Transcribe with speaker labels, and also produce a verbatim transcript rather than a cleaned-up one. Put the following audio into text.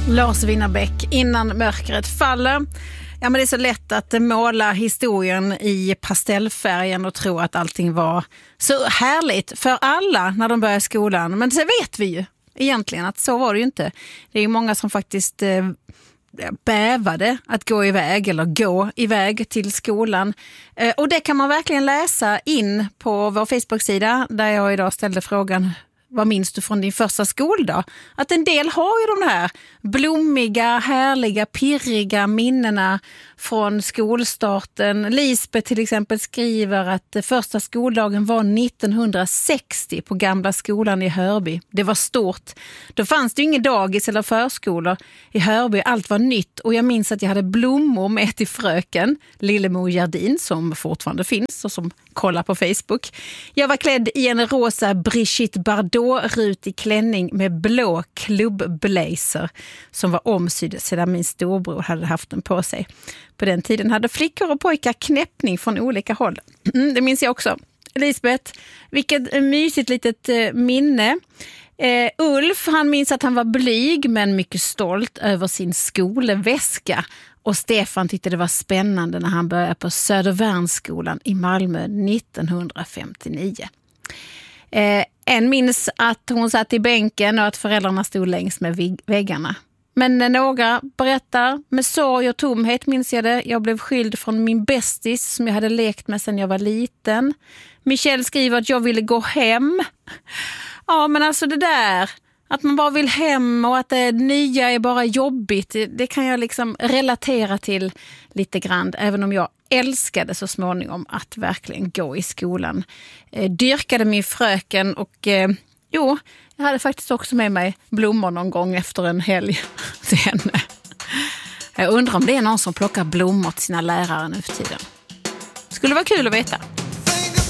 Speaker 1: Lars Winnerbäck, Innan mörkret faller. Ja, men det är så lätt att måla historien i pastellfärgen och tro att allting var så härligt för alla när de började skolan. Men så vet vi ju egentligen att så var det ju inte. Det är ju många som faktiskt eh, bävade att gå iväg eller gå iväg till skolan. Eh, och det kan man verkligen läsa in på vår Facebook-sida där jag idag ställde frågan: vad minns du från din första skoldag? Att en del har ju de här blommiga, härliga, pirriga minnena från skolstarten. Lisbeth till exempel skriver att första skoldagen var nittonhundrasextio på Gamla skolan i Hörby. Det var stort. Då fanns det ju ingen dagis eller förskolor i Hörby. Allt var nytt och jag minns att jag hade blommor med till fröken Lillemor Jardin som fortfarande finns och som kollar på Facebook. Jag var klädd i en rosa Brigitte Bardot-rutig klänning med blå klubbblazer som var omsydd sedan min storbror hade haft den på sig. På den tiden hade flickor och pojkar knäppning från olika håll. Mm, det minns jag också. Lisbeth, vilket mysigt litet eh, minne. Eh, Ulf, han minns att han var blyg men mycket stolt över sin skolväska. Och Stefan tyckte det var spännande när han började på Södervärnsskolan i Malmö nittonhundrafemtionio. Eh, en minns att hon satt i bänken och att föräldrarna stod längs med väggarna. Men några berättar, med sorg och tomhet minns jag det. Jag blev skild från min bästis som jag hade lekt med sedan jag var liten. Michelle skriver att jag ville gå hem. Ja, men alltså det där, att man bara vill hem och att det nya är bara jobbigt, det, det kan jag liksom relatera till lite grann. Även om jag älskade så småningom att verkligen gå i skolan. Eh, dyrkade min fröken och eh, jo, jag hade faktiskt också med mig blommor någon gång efter en helg till henne. Jag undrar om det är någon som plockar blommor till sina lärare nu för tiden. Skulle vara kul att veta.